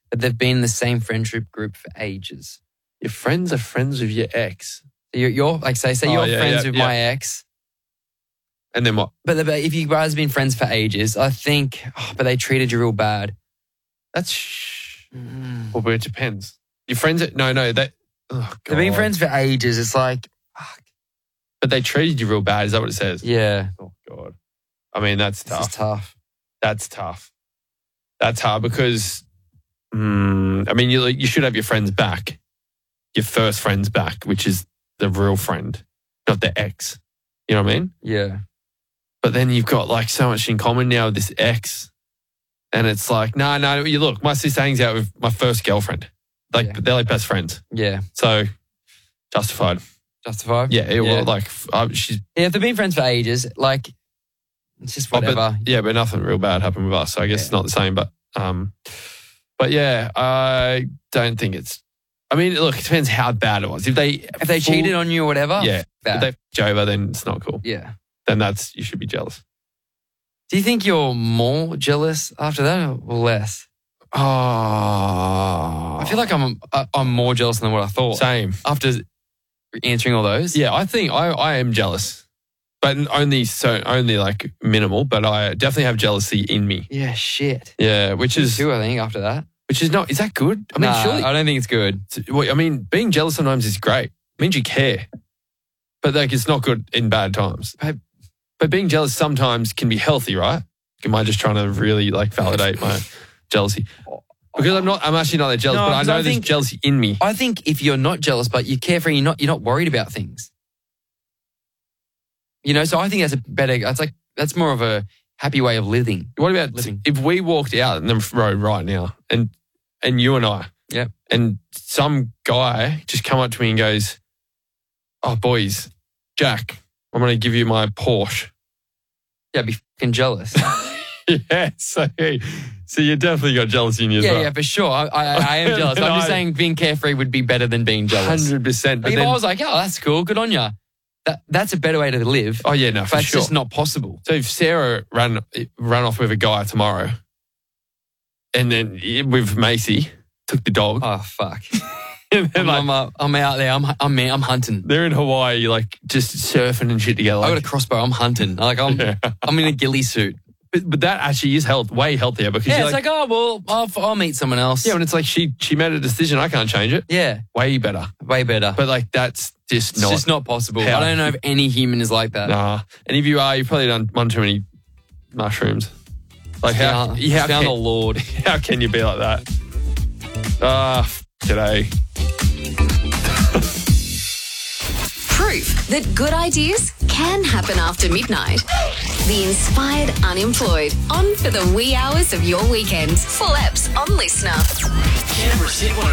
but they've been in the same friendship group for ages. Your friends are friends with your ex. You're like, say you're friends with my ex. And then what? But if you guys have been friends for ages, I think, but they treated you real bad. That's, well, but it depends. Your friends, they've been friends for ages. It's like, fuck. But they treated you real bad. Is that what it says? Yeah. Oh, God. I mean, that's tough. This is tough. That's tough. That's hard because, I mean, you should have your friends back. Your first friends back, which is the real friend, not the ex. You know what I mean? Yeah. But then you've got like so much in common now with this ex. And it's like, no, you look, my sister hangs out with my first girlfriend. Like, they're like best friends. Yeah. So, justified. Justified? Yeah. Well, like, she's... Yeah, if they've been friends for ages, like, it's just whatever. But nothing real bad happened with us. So I guess it's not the same. But yeah, I don't think it's... I mean, look, it depends how bad it was. If they cheated on you or whatever, yeah. bad. If they over, then it's not cool. Yeah. Then you should be jealous. Do you think you're more jealous after that or less? Oh, I feel like I'm more jealous than what I thought. Same. After answering all those. Yeah, I think I am jealous, but only like minimal. But I definitely have jealousy in me. Yeah, shit. Yeah, which is too, I think after that. Which is not. Is that good? I mean, surely I don't think it's good. I mean, being jealous sometimes is great. It means you care, but like it's not good in bad times. But being jealous sometimes can be healthy, right? Am I just trying to really like validate my jealousy? Because I'm actually not that jealous, but I know there's jealousy in me. I think if you're not jealous, but you're carefree, you're not worried about things. You know, so I think that's more of a happy way of living. What about if we walked out in the road right now and you and I, and some guy just come up to me and goes, "Oh, boys, Jack, I'm going to give you my Porsche." Yeah, I'd be fucking jealous. Yeah, so you definitely got jealousy in you as well. Yeah, for sure. I am jealous. I'm just saying being carefree would be better than being jealous. 100%. But if I was like, oh, that's cool, good on you. That's a better way to live. Oh, yeah, no, for but sure. It's just not possible. So if Sarah ran off with a guy tomorrow and then with Macy, took the dog. Oh, fuck. And then I'm out there. I'm hunting. They're in Hawaii, like just surfing and shit together. I got a crossbow. I'm hunting. Like I'm in a ghillie suit. But that actually is way healthier because it's like, oh well, I'll meet someone else. Yeah, and it's like she made a decision. I can't change it. Yeah, way better. But like that's just not possible. I don't know if any human is like that. Nah, and if you are, you've probably done one too many mushrooms. Like how found the Lord? How can you be like that? G'day. Proof that good ideas can happen after midnight. The Inspired Unemployed, on for the wee hours of your weekend. Full apps on Listener.